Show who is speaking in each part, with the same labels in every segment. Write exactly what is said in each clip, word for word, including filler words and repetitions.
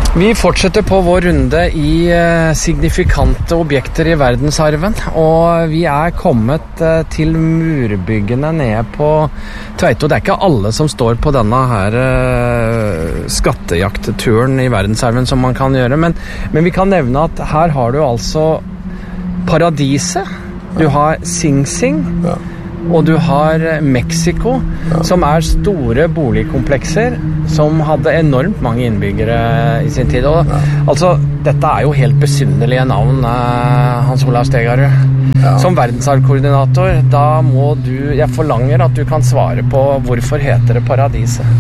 Speaker 1: Vi fortsetter på vår runde i eh, signifikante objekter i verdensarven, og vi er kommet eh, til murbyggene nede på Tveito. Det er ikke alle som står på denne her eh, skattejaktturen i verdensarven som man kan gjøre, men, men vi kan nevne at her har du altså Paradiset, du har Sing Sing, ja. Og du har Mexico, ja. Som er store boligkomplekser som hadde enormt mange innbyggere i sin tid. Og, ja. Altså, dette er jo helt besynderlige navn, Hans Olav Stegarud. Ja. Som verdensarvkoordinator, da må du, jeg forlanger at du kan svare på hvorfor heter det Paradiset?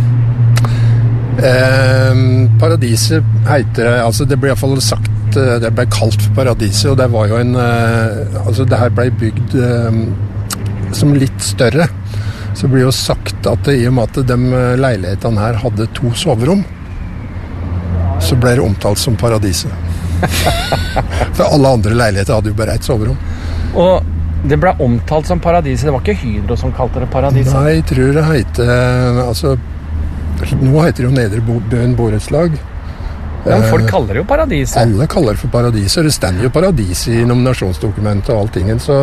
Speaker 2: Eh, Paradiset heter, altså det ble i hvert fall sagt, det ble kalt for Paradiset, og det var jo en, altså det her ble bygd som litt større, så blir jo sagt at det, i og med at de leilighetene her hadde to soverom, så ble det omtalt som Paradiset. For alle andre leiligheter hadde jo bare ett soverom.
Speaker 1: Og det ble omtalt som Paradiset, det var ikke Hydro som kalte det Paradiset?
Speaker 2: Nei, jeg tror det heter, altså, nå heter det jo Nedre Bøen Borettslag.
Speaker 1: Men folk kaller det jo Paradiset.
Speaker 2: Alle kaller det for Paradiset, og det stender jo Paradiset i nominasjonsdokumentet og alltingen, så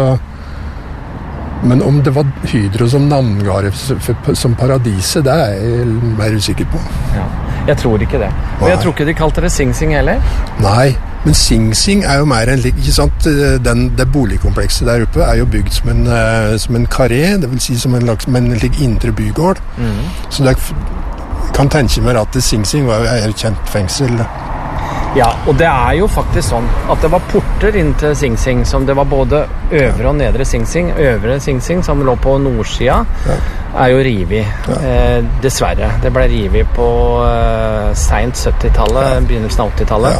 Speaker 2: men om det var Hydro som navnga det som Paradiset, det er jeg mer usikker på.
Speaker 1: Ja, jeg tror ikke det. Og jeg tror ikke de kalte det Sing Sing heller.
Speaker 2: Nei, men Sing Sing er jo mer enn, ikke sant, Den, det boligkomplekset der oppe er jo bygd som en, som en karé, det vil si som en, som en indre bygård. Mm. Så det kan tenke meg at Sing Sing var jo et kjent fengsel.
Speaker 1: Ja, og det er jo faktisk sånn at det var porter inn til Sing Sing, som det var både øvre og nedre Sing Sing. Øvre Sing Sing, som lå på nordsida, ja. Er jo rivet, ja. eh, dessverre. Det ble rivet på eh, sent syttitallet, ja. Begynnelsen av åttitallet.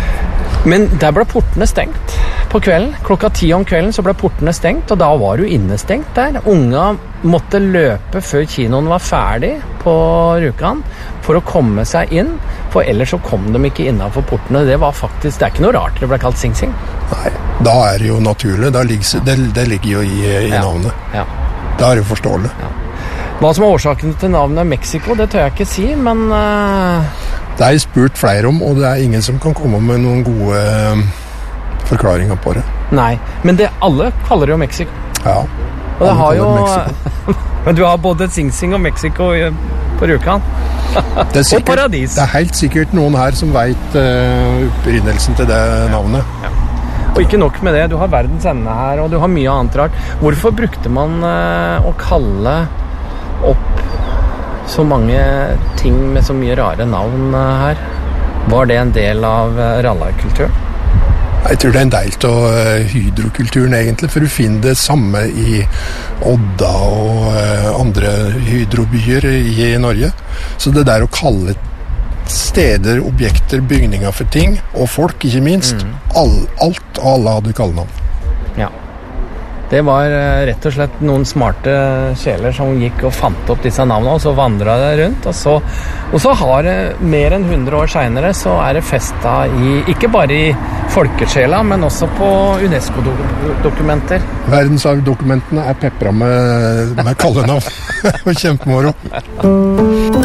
Speaker 1: Ja. Men der ble portene stengt på kvelden. Klokka ti om kvelden så ble portene stengt, og da var du innestengt der. Unga måtte løpe før kinoen var ferdig på Rjukan for å komme seg inn, for ellers så kom de ikke innenfor portene. Det var faktisk, det er ikke noe rart det ble kalt Sing Sing.
Speaker 2: Nei, da er det jo naturlig. Da ligger, det, det ligger jo i, i ja. Navnet. Ja. Da er det forståelig. Ja.
Speaker 1: Hva som er årsaken til navnet Mexico, det tør jeg ikke si, men... Uh...
Speaker 2: Det er spurt flere om, og det er ingen som kan komme med noen gode uh, forklaringer på det.
Speaker 1: Nei, men det, alle kaller det jo Mexico.
Speaker 2: Ja,
Speaker 1: og det har jo... Men du har både Sing Sing og Mexico på Rjukan.
Speaker 2: Det er sikkert, og Paradis. Det er helt sikkert noen her som vet uh, opprinnelsen til det navnet. Ja.
Speaker 1: Og ikke nok med det, du har verdens ende her, og du har mye annet rart. Hvorfor brukte man uh, å kalle opp så mange ting med så mye rare navn uh, her? Var det en del av uh, rallarkulturen?
Speaker 2: Jeg tror det er en del av uh, hydrokulturen egentlig, for du finner det samme i Odda og uh, andre hydrobyer i Norge. Så det der å kalle steder, objekter, bygninger for ting, og folk ikke minst, mm. all, alt og alle hadde kallenavn.
Speaker 1: Ja. Det var uh, rett og slett noen smarte sjeler som gikk og fant opp disse navnene, og så vandret det rundt, og så, og så har det mer enn hundre år senere, så er det festet i, ikke bare i folkesjela, men også på UNESCO-dokumenter.
Speaker 2: Verdensarvdokumentene er peppret med, med kallenavn. Kjempemoro.